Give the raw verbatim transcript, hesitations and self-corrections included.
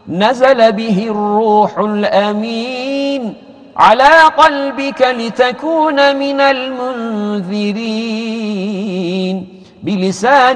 نزل به الروح الأمين على قلبك لتكون من المنذرين بلسان